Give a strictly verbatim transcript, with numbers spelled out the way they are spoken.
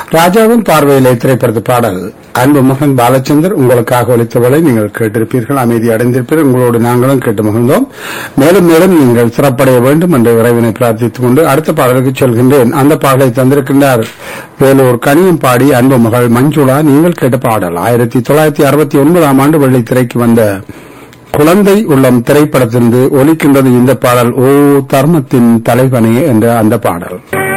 ராஜாவின் பார்வையிலே திரைப்படத்து பாடல் அன்பு மகன் பாலச்சந்தர் உங்களுக்காக ஒலித்தவளை நீங்கள் கேட்டிருப்பீர்கள், அமைதி அடைந்திருப்பீர்கள். உங்களோடு நாங்களும் கேட்டு மகிழ்ந்தோம். மேலும் மேலும் நீங்கள் சிறப்படைய வேண்டும் என்ற இறைவனை பிரார்த்தித்துக் கொண்டு அடுத்த பாடலுக்கு செல்கின்றேன். அந்த பாடலை தந்திருக்கின்றார் வேலூர் கனியம் பாடி அன்பு மகள் மஞ்சுளா. நீங்கள் கேட்ட பாடல் ஆயிரத்தி தொள்ளாயிரத்தி அறுபத்தி ஒன்பதாம் ஆண்டு வெள்ளி திரைக்கு வந்த குழந்தை உள்ளம் திரைப்படத்திலிருந்து ஒலிக்கின்றது இந்த பாடல். ஓ தர்மத்தின் தலைவனே என்ற அந்த பாடல்.